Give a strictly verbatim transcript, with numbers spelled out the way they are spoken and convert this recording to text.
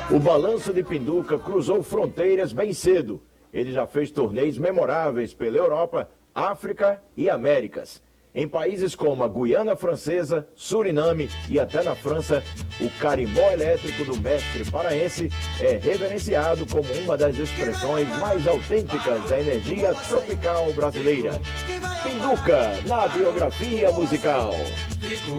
O Balanço de Pinduca cruzou fronteiras bem cedo. Ele já fez turnês memoráveis pela Europa, África e Américas. Em países como a Guiana Francesa, Suriname e até na França, o carimbó elétrico do mestre paraense é reverenciado como uma das expressões mais autênticas da energia tropical brasileira. Pinduca, na biografia musical.